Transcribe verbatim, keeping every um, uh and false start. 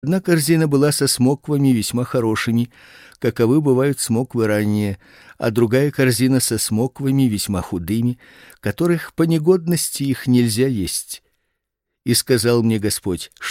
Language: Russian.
Одна корзина была со смоквами весьма хорошими, каковы бывают смоквы ранние, а другая корзина со смоквами весьма худыми, которых по негодности их нельзя есть. И сказал мне Господь: